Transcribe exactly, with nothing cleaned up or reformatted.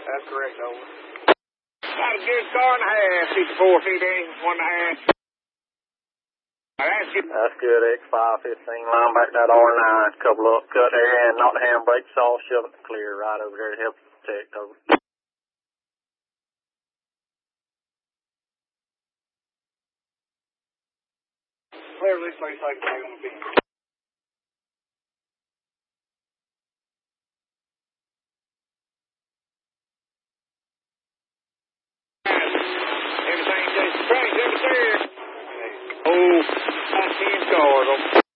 That's correct, over. Got a good car and a half, fifty-four, fifty, one and a half. That's good. That's good, X five fifteen, line back that R nine, couple up, cut there, and knock the handbrakes off, shove it clear right over there to help protect, over. Clear this place like they're going to be. Everything just right over there. Oh, I can't start them.